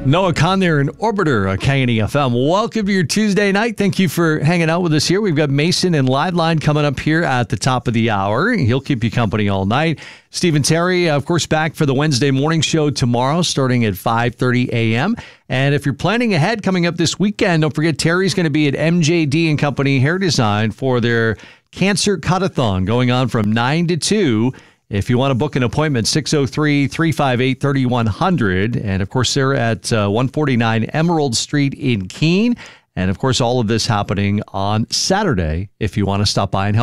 Noah Kahn there in Orbiter, KNEFM. Welcome to your Tuesday night. Thank you for hanging out with us here. We've got Mason and Liveline coming up here at the top of the hour. He'll keep you company all night. Stephen Terry, of course, back for the Wednesday morning show tomorrow, starting at 5:30 a.m. And if you're planning ahead coming up this weekend, don't forget Terry's going to be at MJD and Company Hair Design for their Cancer Cut-a-thon going on from 9 to 2. If you want to book an appointment, 603-358-3100. And, of course, they're at 149 Emerald Street in Keene. And, of course, all of this happening on Saturday if you want to stop by and help.